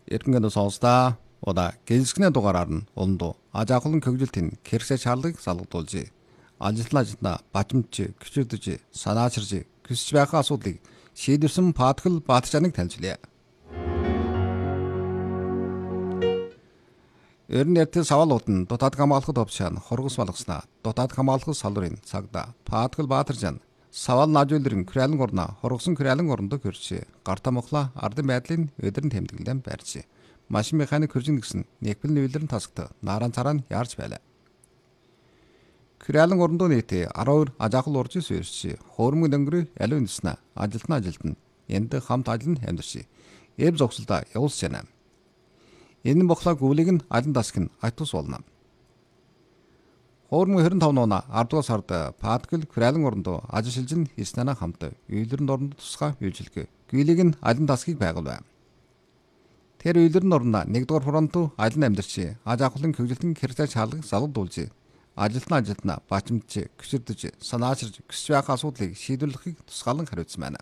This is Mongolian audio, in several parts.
Эрдэнэт сонсдаа удаа гэлсгнээ дугаараар нь уландуу аж ахуйлын хөгжилтийн хэрэгсээ шаардлагыг салгадуулж ажилтнаа бажимдж гүчирдэж санаачирж хүсэж байгаа асуудлыг шийдвэрсэн Паткл Баатарчаныг танилцуулъя. Эрдэнэ эртний савлууд нь дотоод хамгаалахад овчаан хоргос болгосноо дотоод хамгаалах салбарын цагдаа Паткл Баатарчан савал нажуулрын күрэлэн орно хоргосон күрэлэн орондоо хөрч гарта мохла ардын байдлын өдрөн тэмдэглэлэн байрч машин механик хөржин гэсэн нэгбэл нүүлэрэн тасагт наран цараа яарч байлаа. Күрэлэн орондоо нийт 12 ажаахал урж сүйрч хөөрмөг дөнгөрөө алив нэснэ ажилтна энд хамт ажиллан амьдарч эв зогсолдоо явуулж байна. Энэ бохлоо гүлийг нь алан даск нь айтус болно. Хөөрмөг 25 нуна 10 дугаар сард Паткл Күрэлэн орондоо ажил шилжин хийснээр хамт үйлрэн оронд тусгай үйлчлэг гүлийг нь алан даскыг байгуулв. Тэр үйлрэн орондоо 1 дугаар фронт алан амьдарч аж ахуйлын хөгжилтийн хэрэгцээ шаардлагыг залгуулж ажилтнаа бачимдж гүчирдэж санаачирж хүсэж байгаа асуудлыг шийдвэрлэхийг тусгаалan хариуцсан байна.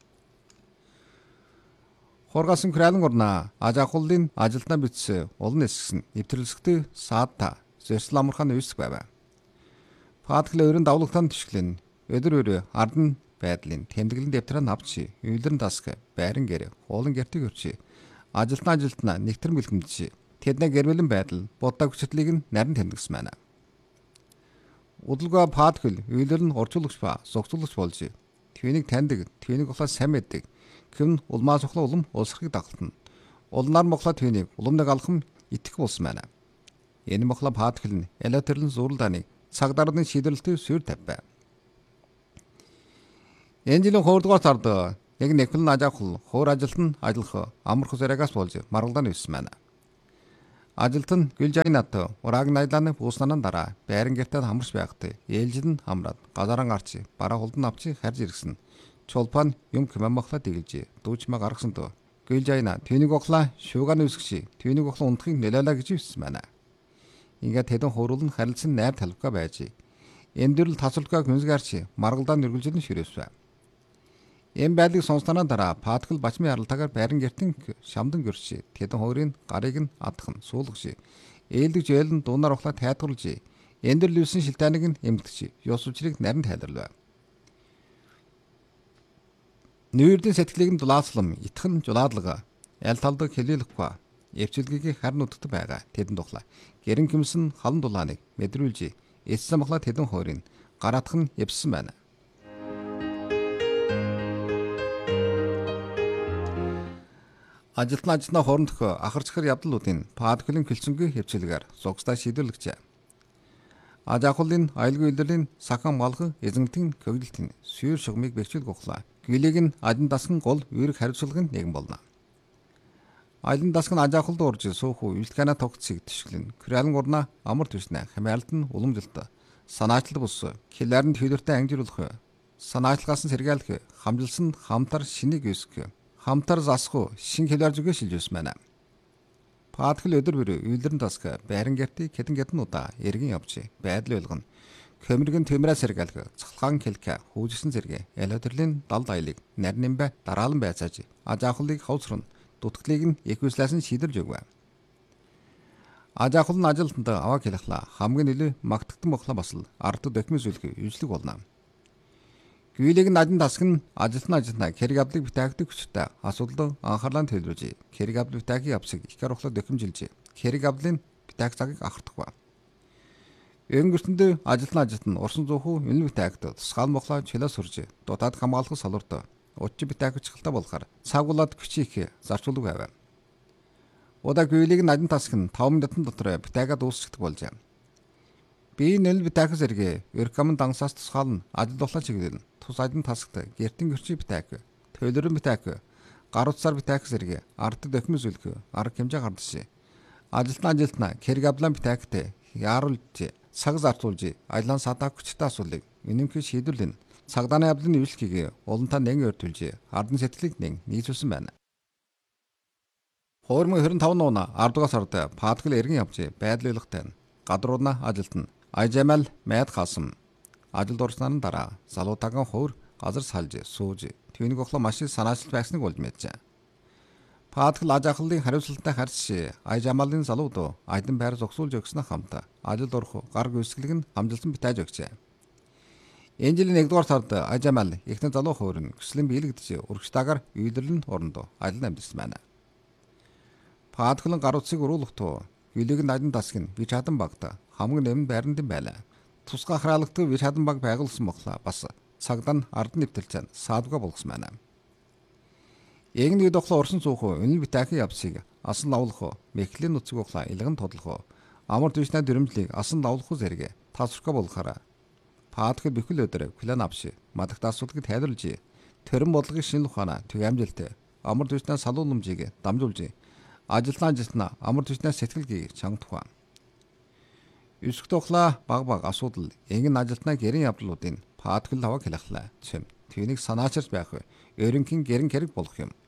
Хоргасан Күрэлэн орно аж ахуйлын ажилтнаа бичсэн олон эсгсэн нэвтрэлсэгтэй саадта зөрсөл амархан үүсэх байв. Паткл өрн давлагтан төшгөлн өдөр ардан байдлын тэмдэглэн дэвтрэн авч үйлрэн даск байран гэр хуулан гэртийг өрч ажилтнаа нэгтэр мэлхэмдэж тэдний гэрмэлэн байдал будаа хүчтэйг нь нарийн тэмдэгсэн байна. Удалгүй Паткл үйлрэн орчуулагч ба зогцуулагч болж түүнийг таньдаг, түүнийг ухлаа сайн мэддэг. Күн улмаас ухлаа улам улсрахыг дагалтна. Улнаар мохлоо түүнийг уламнаг алхам итгэх болсон байна. Энэ мохлоо Паткл нь электрлэн зурлааны цаг дарааны шийдвэрлэлтэй суурь тавьв. Энэ жилийн 2 дугаар сард яг нэгэн аж ахуй хуур ажилт нь ажиллах амарх зэрэгээс болж маргалдаан үүссэн байна. Ажилт нь Гүлжайнат ураг найдлааны бууснанан дараа байран гэртээ хамарч байхад ээлжид нь хамраад газараа гарч бараа хулдан авч харж иргсэн. Чулпан юм хэмээмахла дэглэж дүүчмэ гаргасан дөө. Гүлжайна түүнийг охлаа шуугаан үсгч түүнийг охлоо унтахыг нэлээлээ гэж хэлсэн байна. Ингээд хэдэн хурал нь харилцсан найр талбка байж энэ дөрөл тасалбгаа хүнсгаарч маргалдаан нэргэлжин ширээсвэ. Энэ байдлыг сонсноо дараа Паткл бачмын яралтаагаар байран гертийн шамдан гөрч тэдэн хоёрын гарыг нь адхан суулгаж ээлдэг жөөлн дуунаар охлоо тайлгуулж энэ дөрөл юусэн шилтааныг нь эмгэгч ёс учрыг нарийн тайлбарлав. Нүүрдийн сэтгэлийг нь дулааслам итхэн жулаадлага аль талд хэлэлэхгүй эвчилгээг харин утгатай байгаа тэдэн тухлаа гэрэн хэмсэн халан дулааныг мэдрүүлж эссэн махла тэдэн хоёрын гараатах нь явсан байна. Ажилтнаа хоорондох ахарчхар явдлуудын Патклийн хөлцөнгийн хөвцөлгээр зогсдоо шийдвэрлэгчээ. Аж ахуйлын аюулгүй үйлдвэрийн сахан малган эзэнтийн хөгжилтийн сүйр шугамыг бэхжүүлэх ухлаа. Гүлийг нь алан дасган гол үүрэг хариуцлагын нэгэн болно. Алан дасган аж ахуйлд урж суух үйлдэлгэнэ тогтцыг төшгөлн Күрэлэн орно амар төснө хамаалт нь уламжилт санаачлал бус хилээрн төлөвтэй ангижруулах санаачлагаас нь сэргээлэх хамжилсан хамтар шинийг үүсгэх хамтар засах шин хилээр зүгээ шилжүүлсэн байна. Паткл өдөр үйлдвэрэн таск байран гэртий хэдэн удаа эргэн явж байдал ойлгоно. Көмөргөн төмрөө сэргээлэх цахалгаан хэлхэ хүүжсэн зэрэг электрлын далд аялыг нарийн бай дараалан байцааж аж ахуйлыг хавцрын дутагдлыг нь эквислээс нь шийдэрж өгвэ. Аж ахуйлын ажилтнад аваа хэлхлаа хамгийн илүү магтагдан бохлоо бас л ард документ зүйлэх үйлчлэг болно. Гүйлийг нь алан даск нь ажилтнаа хэрэг авлыг битээхдэг хүчтэй асуудал анхаарлаа төвлөрж хэрэг авлыг битээхийг авсыг их гарахлаа докумжилж хэрэг авлын битээх цагийг ахардах ба. Өнгөртөнд ажилтнаа урсан зууху үнэн битээхд тусгаал мохлоо чөлөө сурж дутаад хамгаалах салуурт учир битээхч хальтаа болохоор цагуулаад хүчийг зарцуулдаг байв. Удаа гүйлийг нь алан даск нь 5 минутын дотор битээгээ дуусчихдаг болж. Би нэл битээхс зэрэг өркамн дансаас тусгаална ажил дулаан чиглэл тус алан тасагт гертийн гөрчи битээх төлөрөн битээх гар утсаар битээх зэрэг ард документ зүлэх арга хэмжээ гардаж ажилтнаа хэрэг авлан битээхтэй яаруулж цаг зарцуулж аялан садаа хүчтэй асуулыг үнэмхээр шийдвэрлэн цагдааны явдлын үйлчлэгийг улантаа нэгэн өртүүлж ардан сэтгэлийг нийцүүлсэн байна. Хөөрмөг 25 нуна 10 дугаар сард Паткл эргэн явж байдал ойлгохтой гадруудна ажилтна Айжамал мэд хасам ажилд орсноор дараа залуутаагаан хуур газар салж сууж түүнийг охлоо машин санаачлалт байсныг болж мэджээ. Паадхал аж ахлын хариуцлагатай харьц ая жамаалын залууд айдан байр зогсуулж өгснөх хамт ажилд орох гар гүйцэтгэл нь хамжилсан битааж өгчээ. Энэ жилийн 1-р сард ая жамаал ихэнх залуу хуурн көслийн биелэгдэж урагштайгаар үйлдвэрлэлийн оронд аялан амьдсан байна. Паадхалын гар утсыг уруулах туу хөлийг нь айдан тасгын би чадан багт хамгийн нэмэн байранд юм байлаа. Тусгай храалгатай би чадан баг байгуулсан боглоо бас цагдаа нь ард нэвтэлцэн саадга болгосон байна. Эгний дохлоо орсон цууху өнөл битаахийн явцыг асан лавлах мехлийн нуцэг ухлаа илгэн тодлох амар түшнэ дөрөмжлийг асан лавлах зэрэг тасрах болгохоор Паадхал бүхэл өдөр план авш мадагт асуудлыг тайлбарлаж төрөн бодлогын шинэ ухаанаа төг амжилт амар түшнэ салууламжийг дамжуулж ажилтнаа амар түшнэ сэтгэлгийг чангатах. Өсөх тухлаа баг асуудал эгэн ажилтнаа гэрэн явдлуудын Паадхал хаваа хэлхлаа. Тэнийг санаачирч байх ерөнхий гэрэн хэрэг болох юм.